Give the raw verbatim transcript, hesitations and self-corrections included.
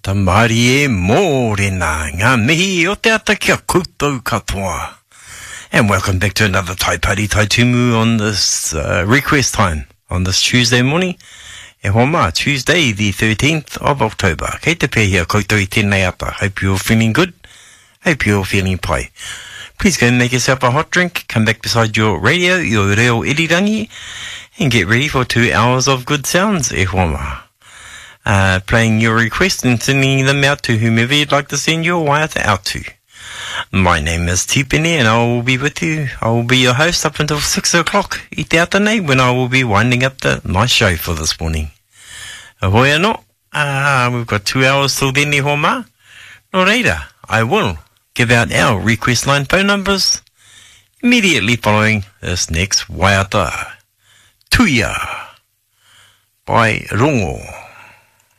tangata Māori e mōrena ngā mihi o te ata kia koutou katoa. And welcome back to another Tai Pari Tai Tumu on this uh, request time on this Tuesday morning. E hoa mā, Tuesday the thirteenth of October. Kei te pēhia koutou I tēnei ata. Hope you're feeling good. Hope you're feeling pai. Please go and make yourself a hot drink. Come back beside your radio, your reo irirangi, and get ready for two hours of good sounds. E hoa mā. Uh, playing your request and sending them out to whomever you'd like to send your waiata out to. My name is Tipene and I will be with you. I will be your host up until six o'clock I te atanei when I will be winding up the my show for this morning. Ahoy anō, uh, we've got two hours till then e hoa mā. No reira, I will give out our request line phone numbers immediately following this next waiata. Tuia by Rongo.